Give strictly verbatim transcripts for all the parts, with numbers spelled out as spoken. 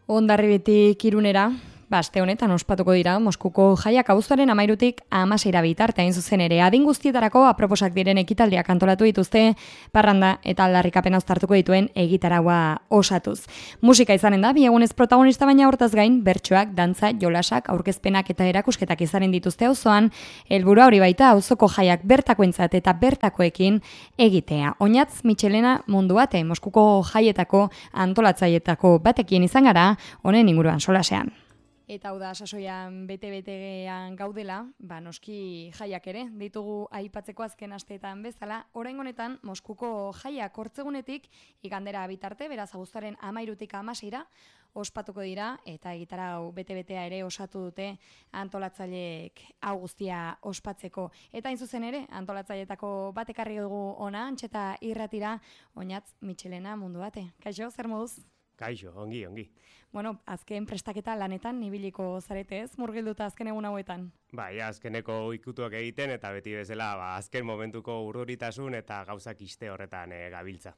Hondarribitik Irunera, ba, aste honetan ospatuko dira Moskuko jaiak abuztuaren hamairutik hamaseira bitarte hain zuzen ere. Adin guztietarako aproposak diren ekitaldiak antolatu dituzte, parranda eta aldarrikapena uztartuko dituen egitaraua osatuz. Musika izanen da, bi egunez protagonista baina hortaz gain, bertsoak, dantza, jolasak, aurkezpenak eta erakusketak izanen dituzte auzoan, helburua hori baita auzoko jaiak bertakoentzat eta bertakoekin egitea. Oinatz Michelena mundu bate, Moskuko jaietako antolatzailetako batekin izan gara, honen inguruan solasean. Eta hau da, sasoian bete-betean gaudela, ba, noski jaiak ere, ditugu aipatzeko azken asteetan bezala, orain honetan Moskuko jaiak hortzegunetik, igandera bitarte, beraz abuztuaren hamairutik hamaseira, ospatuko dira, eta egitarau bete-betea ere osatu dute antolatzaileek hau guztia ospatzeko. Eta hain zuzen ere, antolatzailetako bat ekarri dugu ona, Antxeta irratira, Oinatz Michelena mundu bate. Kaixo, zer moduz? Kaixo, ongi, ongi. Bueno, azken prestaketa lanetan ibiliko zarete ez, murgilduta azken egun hauetan. Bai, azkeneko ikutuak egiten eta beti bezala ba, azken momentuko urduritasun eta gauzak iste horretan e, gabiltza.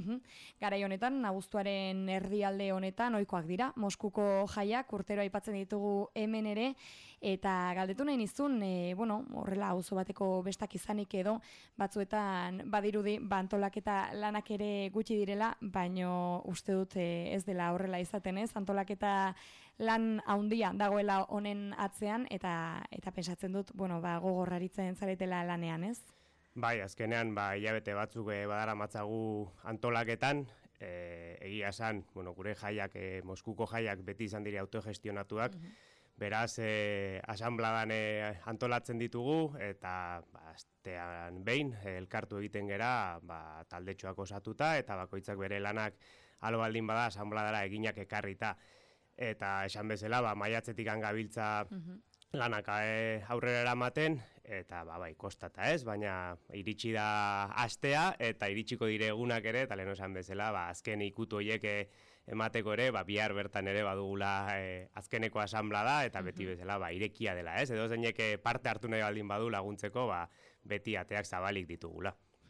Garai honetan, abuztuaren erdialde honetan, ohikoak dira, Moskuko jaiak urtero aipatzen ditugu hemen ere, eta galdetu nahi nizun, e, bueno, horrela auzo bateko bestak izanik edo, batzuetan badirudi, bantolaketa lanak ere gutxi direla, baino uste dut e, ez dela horrela izaten ez, antolaketa lan handia dagoela honen atzean, eta eta pensatzen dut, bueno, ba, gogorraritzen zaretela lanean ez? Bai, azkenean, ba, hilabete batzuk e, badara matzagu antolaketan, e, egia esan, bueno, gure jaiak, e, Moskuko jaiak beti izan dire autogestionatuak, uh -huh. Beraz, e, asanbladan e, antolatzen ditugu, eta ba, astean behin, e, elkartu egiten gera, ba, taldetxoak osatuta, eta bakoitzak bere lanak alo baldin bada asanbladara eginak ekarrita. Eta esan bezala, ba, maiatzetik gabiltza uh -huh. lanak e, aurrera eramaten, eta ba, bai, kostata ez, baina iritsi da astea, eta iritsiko dire egunak ere, eta lehen esan bezala, ba, azken ikutu horiek emateko ere, ba, bihar bertan ere badugula e, azkeneko asanblada, eta beti bezala, ba, irekia dela ez, edo zeinek parte hartu nahi baldin badu laguntzeko, ba, beti ateak zabalik ditugula.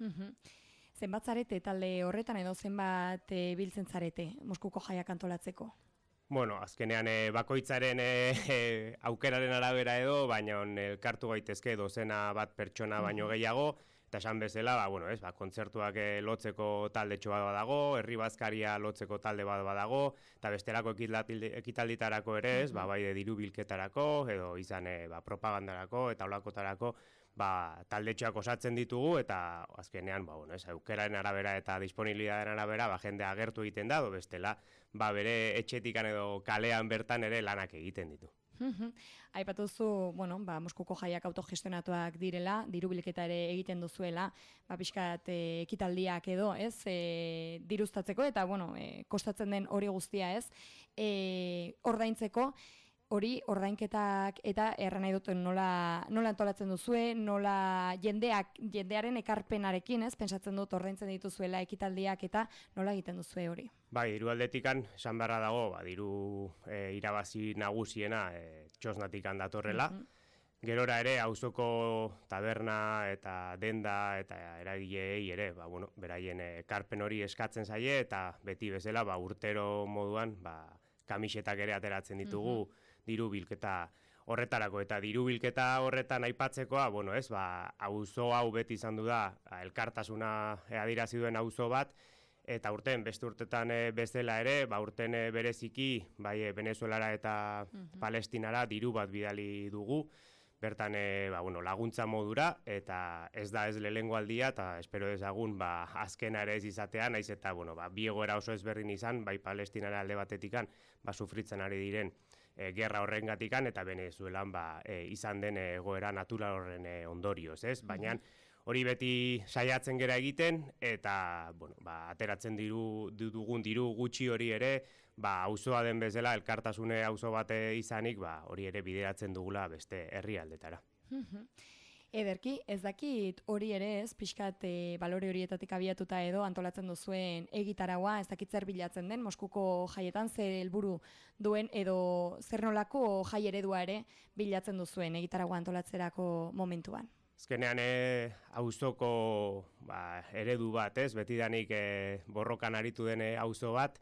Zenbat zarete talde horretan edo zenbat e, biltzen zarete Moskuko jaiak antolatzeko? Bueno, azkenean e, bakoitzaren e, e, aukeraren arabera edo, baina elkartu gaitezke dozena bat pertsona baino gehiago, eta esan bezala, ba, bueno, ez, ba, kontzertuak e, lotzeko taldetxo bat badago, herri bazkaria lotzeko talde bat badago, eta bestelako ekitalditarako ere, ez, ba, bai de diru bilketarako, edo izan e, ba, propagandarako eta olakotarako, ba, taldetxoak osatzen ditugu, eta azkenean, ba, bueno, ez, aukeraren arabera eta disponibilitatearen arabera, ba, jende agertu egiten da, do bestela, ba, bere etxetikan edo kalean bertan ere lanak egiten ditu. Aipatuzu, bueno, ba, Moskuko jaiak autogestionatuak direla, diru bilketa ere egiten duzuela, ba, pixkat e, ekitaldiak edo, ez, e, diruztatzeko, eta, bueno, e, kostatzen den hori guztia, ez, e, ordaintzeko, hori ordainketak eta erran nahi dut nola, nola antolatzen duzue, nola jendeak, jendearen ekarpenarekin, ez, pensatzen dut ordaintzen dituzuela ekitaldiak eta nola egiten duzue hori. Bai, diru aldetikan, esan beharra dago, ba, diru e, irabazi nagusiena e, txosnatikan datorrela. Uh -huh. Gerora ere, auzoko taberna eta denda eta eragileei ere, ba, bueno, beraien ekarpen hori eskatzen zaie, eta beti bezala, ba, urtero moduan, ba, kamisetak ere ateratzen ditugu, uh -huh. diru bilketa horretarako, eta diru bilketa horretan aipatzekoa, bueno, ez, ba, auzo hau beti izan du da, elkartasuna adierazi duen auzo bat, eta urten, beste urtetan e, bezala ere, ba, urten e, bereziki, bai, e, Venezuelara eta uh -huh. Palestinara diru bat bidali dugu, bertan e, ba, bueno, laguntza modura, eta ez da ez lehengo aldia, eta espero dezagun, ba, azkena ere ez izatea, naiz eta, bueno, ba, bi egoera oso ezberdin izan, bai Palestinara alde batetikan, ba, sufritzen ari diren, E, gerra horrengatikan eta Venezuelan ba, e, izan den egoera natural horren e, ondorioz, ez? Baina hori beti saiatzen gera egiten eta, bueno, ba, ateratzen diru, dugun diru gutxi hori ere, ba, auzoa den bezala, elkartasune auzo bate izanik, ba, hori ere bideratzen dugula beste herrialdetara. Ederki, ez dakit hori ere ez, pixkat e, balore horietatik abiatuta edo antolatzen duzuen egitaraua, ez dakit zer bilatzen den, Moskuko jaietan zer helburu duen edo zer nolako jai eredua ere bilatzen duzuen egitaraua antolatzerako momentuan. Azkenean e, auzoko ba, eredu bat, ez, betidanik e, borrokan aritu den auzo bat,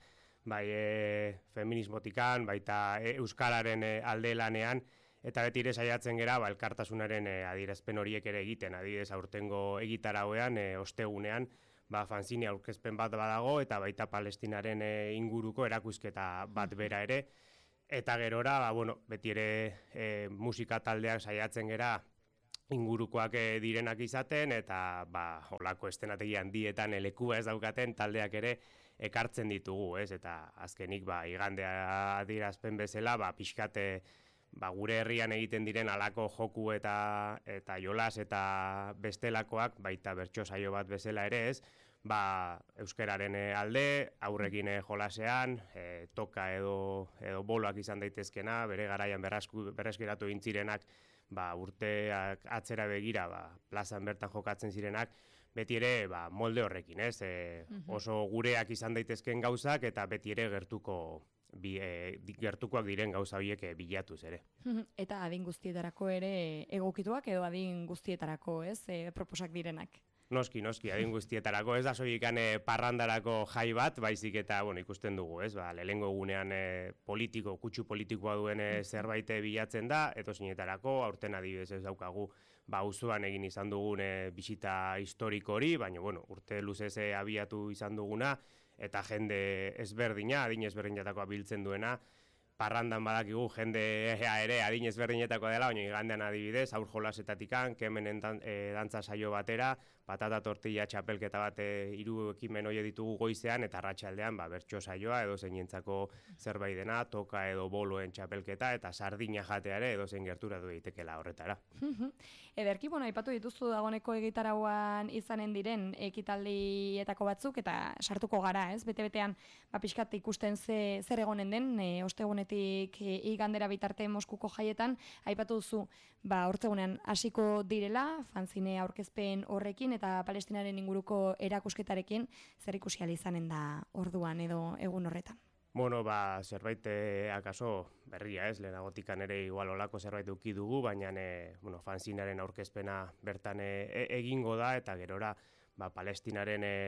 bai e, feminismotikan, baita e, euskararen e, alde lanean, eta beti ere saiatzen gera, ba, elkartasunaren e, adierazpen horiek ere egiten, adibidez aurtengo egitarauean, e, ostegunean, ba, fanzine aurkezpen bat badago, eta baita Palestinaren e, inguruko erakusketa bat bera ere, eta gerora, ba, bueno, beti ere e, musika taldeak saiatzen gera, ingurukoak direnak izaten, eta ba, holako estenategi handietan elekua ez daukaten taldeak ere ekartzen ditugu, ez? Eta azkenik ba, igandea adierazpen bezala, ba, pixkate ba, gure herrian egiten diren alako joku eta eta jolas eta bestelakoak, baita bertso saio bat bezala ere ez, ba, euskararen alde, aurrekin jolasean, e, toka edo, edo boloak izan daitezkena, bere garaian berreskeratu egin zirenak, ba, urteak atzera begira, ba, plazan bertan jokatzen zirenak, beti ere ba, molde horrekin, ez? E, oso gureak izan daitezken gauzak, eta beti ere gertuko, bi, e, gertukoak diren gauza horiek e, bilatuz ere. Eta adin guztietarako ere egokituak edo adin guztietarako, ez? E, proposak direnak. Noski, noski, adin guztietarako, ez da soilik e, parrandarako jai bat, baizik eta, bueno, ikusten dugu, ez? Ba, lehengo egunean e, politiko, kutsu politikoa duen e, zerbait bilatzen da, eto zinetarako, aurten adibidez ez daukagu, ba, auzoan egin izan dugun e, bisita historiko hori, baina, bueno, urte luzez e, abiatu izan duguna, eta jende ezberdina, adin ezberdinetakoa biltzen duena, parrandan badakigu jende ere adin ezberdinetakoa dela, baina igandean adibidez, aur jolasetatik kemenen dan, e, dantza saio batera, patata tortilla txapelketa bat e, hiru ekimen hori ditugu goizean, eta arratsaldean ba, bertso saioa edo zeinentzako zerbait dena, toka edo boloen txapelketa, eta sardina jatea ere edo zein gertura du eitekela horretara. Ederki, bueno, aipatu dituzu dagoneko egitarauan izanen diren ekitaldietako batzuk, eta sartuko gara, ez? Bete-betean, ba, pixkat ikusten ze, zer egonen den, e, ostegunetik e, igandera bitarte Moskuko jaietan, aipatu duzu, ba, hortzegunean hasiko direla, fanzine aurkezpen horrekin, eta Palestinaren inguruko erakusketarekin, zer ikusi ahal izanen da orduan edo egun horretan. Bueno, ba, zerbait eh, akaso berria ez, lehenagotikan ere igual olako zerbait duki dugu, baina e, bueno, fanzinaren aurkezpena bertan e, egingo da, eta gerora ba, Palestinaren e,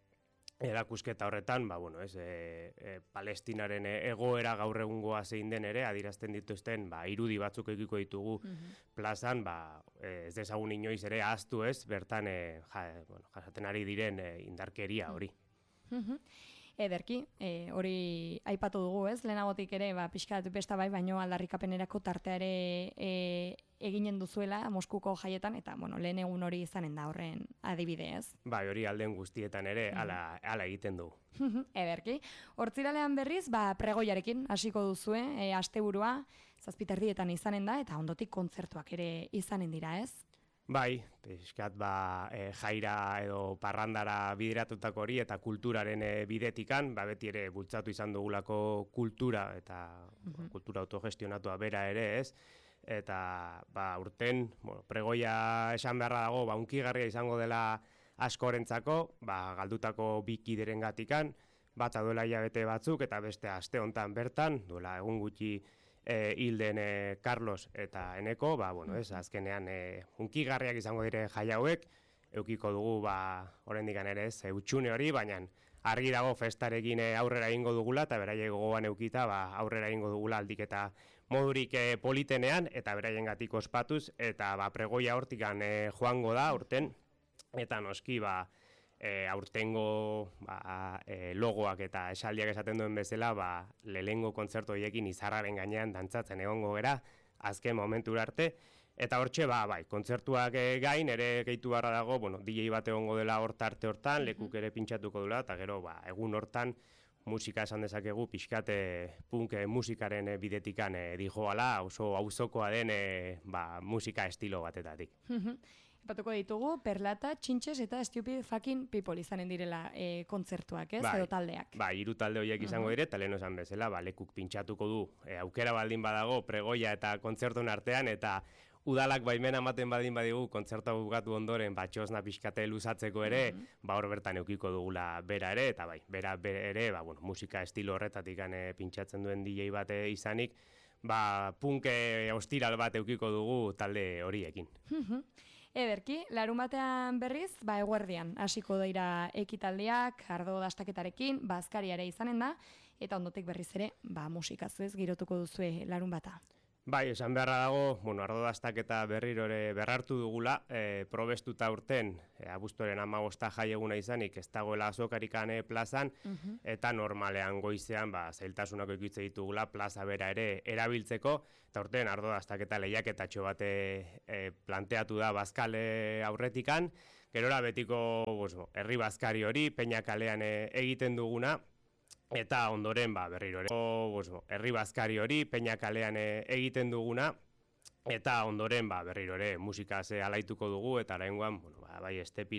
erakusketa horretan, ba, bueno, ez, e, e, Palestinaren egoera gaur egungoa zein den ere, adirazten dituzten ba, irudi batzuk egiko ditugu plazan, ba, ez dezagun inoiz ere ahaztu ez, bertan e, ja, bueno, jasaten ari diren e, indarkeria hori. Ederki, e, hori aipatu dugu, ez? Lehenagotik ere, ba, pixkat besta bai, baino aldarrikapenerako tartea ere e, eginen duzuela Moskuko jaietan, eta, bueno, lehen egun hori izanen da horren adibidez. Bai, hori alden guztietan ere, ala, ala egiten dugu. Ederki. Hortziralean berriz, ba, pregoiarekin hasiko duzue, e, asteburua, zazpiterdietan izanen da, eta ondotik kontzertuak ere izanen dira, ez? Bai, pixkat ba, e, jaira edo parrandara bideratutako hori eta kulturaren e, bidetikan, ba, beti ere bultzatu izan dugulako kultura eta mm-hmm. kultura autogestionatua bera ere ez, eta ba, urten, bueno, pregoia esan beharra dago, ba, unkigarria izango dela askorentzako, ba, galdutako bikideren gatikan, bat duela hilabete batzuk eta beste aste hontan bertan, duela egun gutxi E, hilden e, Carlos eta Eneko, ba, bueno, ez, azkenean e, hunkigarriak izango dire jai hauek, eukiko dugu, ba, oraindik ere ez, utxune hori, baina argi dago festarekin e, aurrera egingo dugula, eta beraie gogoan eukita, ba, aurrera egingo dugula aldik eta modurik e, politenean, eta beraien gatik ospatuz, eta ba, pregoia hortikan e, joango da, urten, eta noski, ba, E, aurtengo ba, e, logoak eta esaldiak esaten duen bezala, ba, lehengo kontzertu horiekin izarraren gainean dantzatzen egongo gera, azken momentura arte, eta hortxe, ba, bai, kontzertuak e, gain, ere gehitu barra dago, bueno, D J bat egongo dela horta arte hortan, lekuk ere pintxatuko dela, eta gero, ba, egun hortan, musika esan dezakegu, pixkate punk e, musikaren e, bidetikan e, dijoala, oso auzokoa den e, ba, musika estilo batetatik. Epatuko ditugu, Perlata, Txintxes eta Stupid Fucking People izanen direla e, kontzertuak, ez, ba, edo taldeak. Ba, hiru talde horiek izango dire, eta lehen esan bezala, ba, lekuk pintxatuko du, e, aukera baldin badago, pregoia eta kontzertun artean, eta udalak baimena ematen badin badigu, kontzertua bukatu ondoren, ba, txosna pixkate luzatzeko ere, mm-hmm. ba, hor bertan eukiko dugula bera ere, eta bai, bera ere, ba, bueno, musika estilo horretatik e, pintxatzen duen D J bate izanik, ba, punk ostiral bat eukiko dugu talde horiekin. Ederki, larun batean berriz, ba, eguerdian hasiko dira ekitaldiak, ardo dastaketarekin, bazkari ere izanen da, eta ondotek berriz ere, ba, musikaz ez girotuko duzue larun bata. Bai, esan beharra dago, bueno, ardo dastaketa berriro ere berrartu dugula, e, probestuta urten, e, abuztuaren hamabosta jaieguna izanik, ez dagoela azokarikan plazan, uh-huh. eta normalean goizean, ba, zailtasunako ikitze ditugula, plaza bera ere erabiltzeko, eta urten ardo dastaketa lehiaketatxo bate e, planteatu da bazkale aurretikan, gerora betiko pues, herri bazkari hori, Peña kalean e, egiten duguna, eta ondoren, ba, berriro ere, pues, herri bazkari hori, Peña kalean e, egiten duguna, eta ondoren, ba, berriro ere, musikaz alaituko dugu, eta oraingoan, bueno, ba, bai, estepi